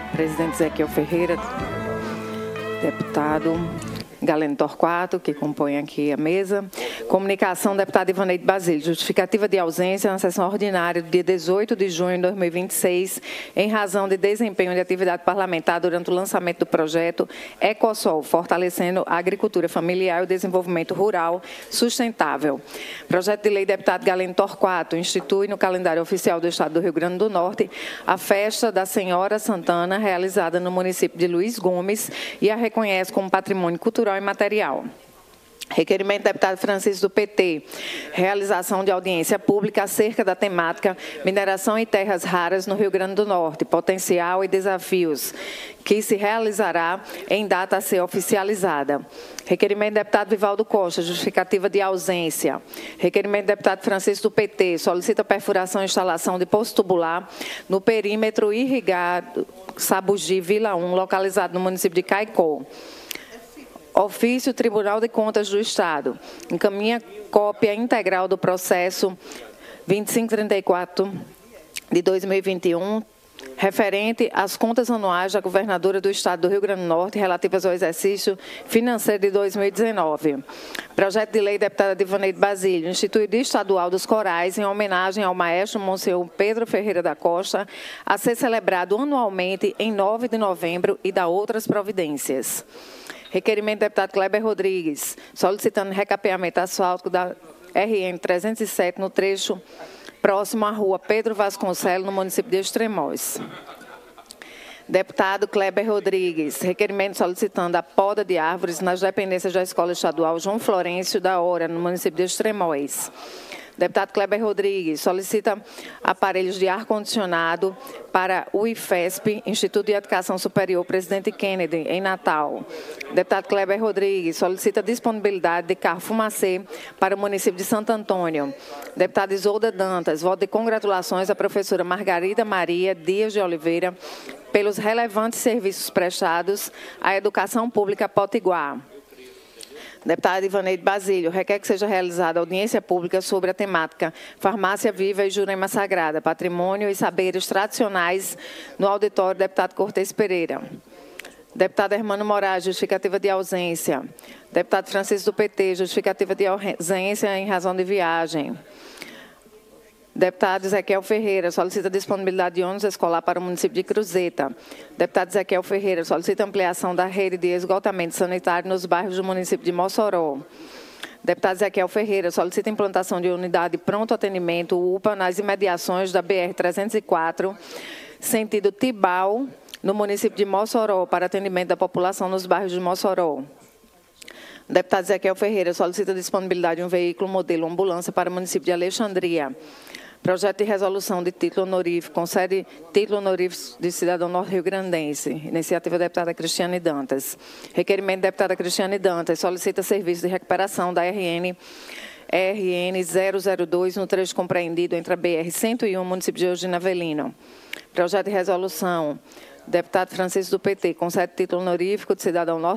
Presidente Ezequiel Ferreira, deputado Galeno Torquato, que compõe aqui a mesa. Comunicação, deputado Ivaneide Basílio. Justificativa de ausência na sessão ordinária do dia 18 de junho de 2026, em razão de desempenho de atividade parlamentar durante o lançamento do projeto Ecosol, fortalecendo a agricultura familiar e o desenvolvimento rural sustentável. Projeto de lei, deputado Galeno Torquato, institui no calendário oficial do Estado do Rio Grande do Norte a festa da Senhora Santana, realizada no município de Luiz Gomes, e a reconhece como patrimônio cultural e material. Requerimento do deputado Francisco do PT, realização de audiência pública acerca da temática mineração e terras raras no Rio Grande do Norte, potencial e desafios, que se realizará em data a ser oficializada. Requerimento do deputado Vivaldo Costa, justificativa de ausência. Requerimento do deputado Francisco do PT, solicita perfuração e instalação de poço tubular no perímetro irrigado Sabugi, Vila 1, localizado no município de Caicó. Ofício Tribunal de Contas do Estado encaminha cópia integral do processo 2534 de 2021, referente às contas anuais da Governadora do Estado do Rio Grande do Norte relativas ao exercício financeiro de 2019. Projeto de lei, deputada Ivaneide Basílio, institui o Dia Estadual dos Corais em homenagem ao maestro Monsenhor Pedro Ferreira da Costa, a ser celebrado anualmente em 9 de novembro, e da outras providências. Requerimento do deputado Kleber Rodrigues, solicitando recapeamento asfáltico da RN 307 no trecho próximo à rua Pedro Vasconcelos, no município de Extremóis. Deputado Kleber Rodrigues, requerimento solicitando a poda de árvores nas dependências da Escola Estadual João Florencio da Hora, no município de Extremóis. Deputado Kleber Rodrigues solicita aparelhos de ar-condicionado para o IFESP, Instituto de Educação Superior Presidente Kennedy, em Natal. Deputado Kleber Rodrigues solicita disponibilidade de carro fumacê para o município de Santo Antônio. Deputada Isolda Dantas, voto de congratulações à professora Margarida Maria Dias de Oliveira pelos relevantes serviços prestados à educação pública potiguar. Deputada Ivaneide Basílio, requer que seja realizada audiência pública sobre a temática Farmácia Viva e Jurema Sagrada, Patrimônio e Saberes Tradicionais, no auditório do deputado Cortez Pereira. Deputado Hermano Moraes, justificativa de ausência. Deputado Francisco do PT, justificativa de ausência em razão de viagem. Deputado Ezequiel Ferreira, solicita disponibilidade de ônibus escolar para o município de Cruzeta. Deputado Ezequiel Ferreira, solicita ampliação da rede de esgotamento sanitário nos bairros do município de Mossoró. Deputado Ezequiel Ferreira, solicita implantação de unidade de pronto atendimento UPA nas imediações da BR-304, sentido Tibau, no município de Mossoró, para atendimento da população nos bairros de Mossoró. Deputado Ezequiel Ferreira, solicita disponibilidade de um veículo modelo ambulância para o município de Alexandria. Projeto de resolução de título honorífico, concede título honorífico de cidadão norte-rio-grandense. Iniciativa da deputada Cristiane Dantas. Requerimento da deputada Cristiane Dantas, solicita serviço de recuperação da RN 002 no trecho compreendido entre a BR-101 e o município de Eugênio Avelino. Projeto de resolução, deputado Francisco do PT, concede título honorífico de cidadão norte